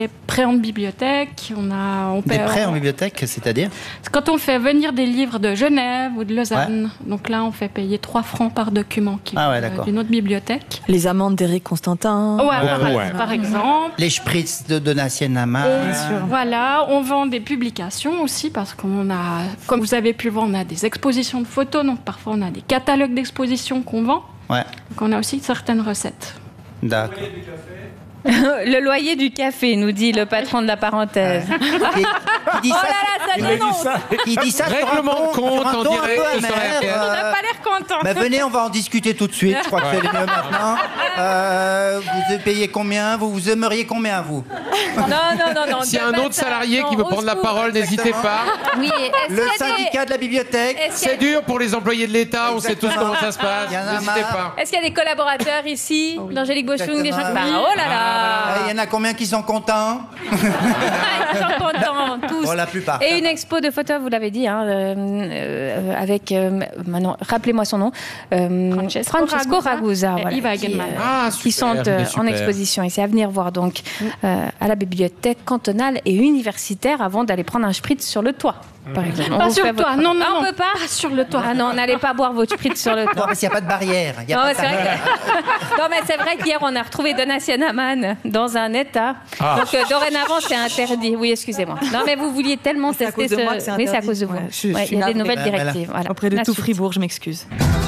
Des prêts en bibliothèque, Des prêts en bibliothèque, c'est-à-dire ? Quand on fait venir des livres de Genève ou de Lausanne, donc là on fait payer 3 francs par document qui vient d'une autre bibliothèque. Les amendes d'Éric Constantin. Par exemple. Les spritz de Donatien Naman. Voilà, on vend des publications aussi parce qu'on a, comme vous avez pu le voir, on a des expositions de photos, donc parfois on a des catalogues d'expositions qu'on vend. Ouais. Donc on a aussi certaines recettes. D'accord. Le loyer du café, nous dit le patron de la parenthèse. Qui dit ça, ça dénonce. Qui dit ça Règlement de compte en direct On n'a pas l'air content. Mais venez, on va en discuter tout de suite. Je crois que c'est le mieux maintenant. Vous payez combien ? Vous aimeriez combien, vous ? Non. S'il y a un autre salarié qui veut prendre la parole, n'hésitez pas. Oui, le syndicat de la bibliothèque. C'est dur pour les employés de l'État, on sait tous comment ça se passe. N'hésitez pas. Est-ce qu'il y a des collaborateurs ici d'Angélique Boschung, des gens qui parlent ? Oh là là. Il y en a combien qui sont contents ? Ils sont contents, tous. Bon, la plupart. Et une expo de photos, vous l'avez dit, avec, maintenant, rappelez-moi son nom, Francesco Ragusa, qui sont en exposition. Et c'est à venir voir donc à la bibliothèque cantonale et universitaire avant d'aller prendre un spritz sur le toit. Par exemple. Pas sur le toit, non, on peut pas sur le toit. Ah non, n'allez pas boire votre spritz sur le toit. Non, parce qu'il n'y a pas de barrière. Non, mais c'est vrai qu'hier, on a retrouvé Donatien Amann dans un état. Donc, dorénavant, c'est interdit. Oui, excusez-moi. Non, mais vous vouliez tellement tester ce... Oui, c'est à cause de vous. Il y a des nouvelles directives. Voilà. Auprès de tout Fribourg, je m'excuse.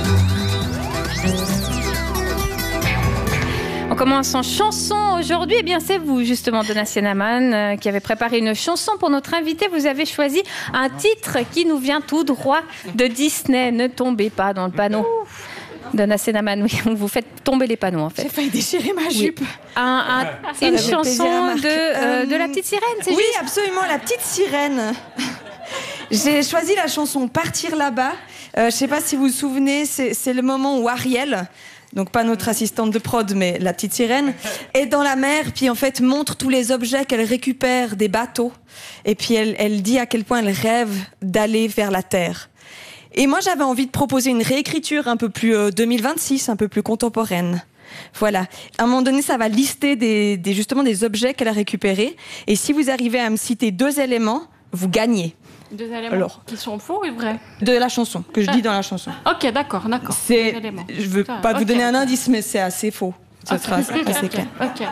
On commence en chanson aujourd'hui. Eh bien, c'est vous, justement, Donatien Amann, qui avez préparé une chanson pour notre invité. Vous avez choisi un titre qui nous vient tout droit de Disney. Ne tombez pas dans le panneau. Donatien Amann, oui, vous faites tomber les panneaux, en fait. J'ai failli déchirer ma jupe. Une chanson de La Petite Sirène, c'est juste ? Oui, absolument, La Petite Sirène. J'ai choisi la chanson Partir là-bas. Je ne sais pas si vous vous souvenez, c'est le moment où Ariel... Donc pas notre assistante de prod, mais la petite sirène, est dans la mer, puis en fait montre tous les objets qu'elle récupère des bateaux. Et puis elle dit à quel point elle rêve d'aller vers la terre. Et moi j'avais envie de proposer une réécriture un peu plus 2026, un peu plus contemporaine. Voilà. À un moment donné, ça va lister justement des objets qu'elle a récupérés. Et si vous arrivez à me citer 2 éléments, vous gagnez. 2 éléments qui sont faux ou vrais ? De la chanson, que je dis dans la chanson. Ok, d'accord. Je ne veux pas vous donner un indice, mais c'est assez faux. Ce sera assez clair. Ok.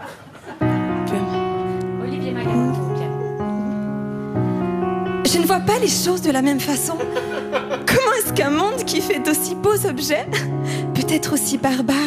Olivier Magasin. Je ne vois pas les choses de la même façon. Comment est-ce qu'un monde qui fait d'aussi beaux objets peut être aussi barbare ?